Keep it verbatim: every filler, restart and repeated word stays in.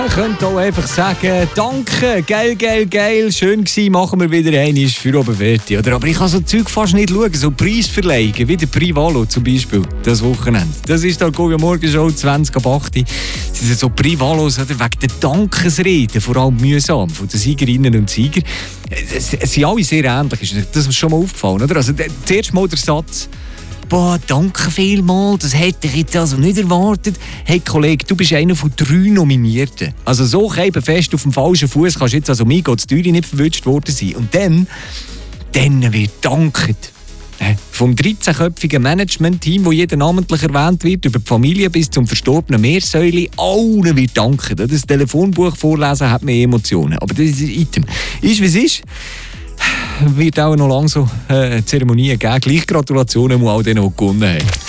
Man könnte auch einfach sagen, danke, geil, geil, geil, schön gewesen, machen wir wieder einmal für oben fertig. Oder, aber ich kann so Zeug fast nicht schauen, so Preisverleihungen, wie der Prix Valo zum Beispiel, das Wochenende. Das ist der Argovia Morgenshow zwanzig ab acht. Das sind so Prix Valos oder, wegen der Dankesreden, vor allem mühsam, von den Siegerinnen und Siegern. Es, es sind alle sehr ähnlich, ist das schon mal aufgefallen, oder? Also, zuerst mal der Satz, boah, danke vielmals, das hätte ich jetzt also nicht erwartet. Hey Kollege, du bist einer von drei Nominierten. Also so eben fest auf dem falschen Fuß kannst du jetzt also mir die Türe nicht verwünscht worden sein. Und dann, dann wird danket. Vom dreizehnköpfigen Management-Team, wo jeder namentlich erwähnt wird, über die Familie bis zum verstorbenen Meersäule, allen wird danken. Das Telefonbuch vorlesen hat mehr Emotionen. Aber das ist ein Item. Ist wie es ist. Wird auch noch lange so äh, Zeremonien geben. Gleich Gratulationen an all denen, die gewonnen haben.